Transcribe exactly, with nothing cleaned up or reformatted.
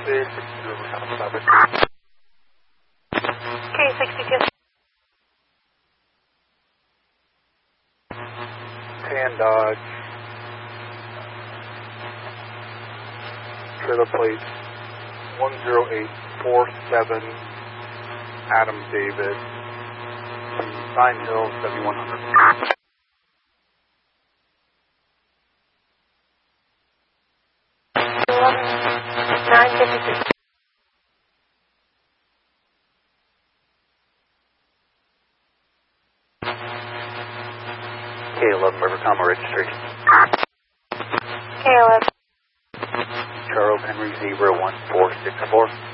K sixty-two. Tan Dodge. Trailer plate one zero eight four seven, Adam David, Pine Hill seventy-one hundred. nine fifty-three. K eleven River Comma registration. K eleven. Charles Henry zero one four six four.